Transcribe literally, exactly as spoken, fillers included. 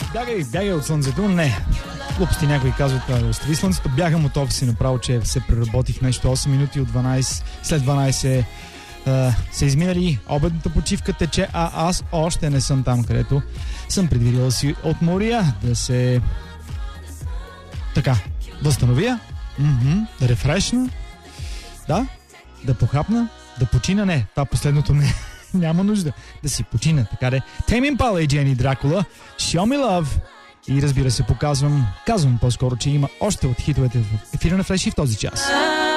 Бягай, бягай от слънцето. Не. Глупости някои казват, да остави слънцето. Бягам от офиси направо, че се преработих нещо. осем минути от дванайсет, след дванайсет uh, са изминали. Обедната почивка тече, а аз още не съм там, където съм предвидил да си отморя, да се така, възстановя, mm-hmm. да рефрешна, да, да похапна, да почина. Не, това последното не. Няма нужда да си почина. Така де. Tame Impala и Jenny Dracula, Show Me Love. И разбира се, показвам, казвам по-скоро, че има още от хитовете в ефира на Фреши в този час.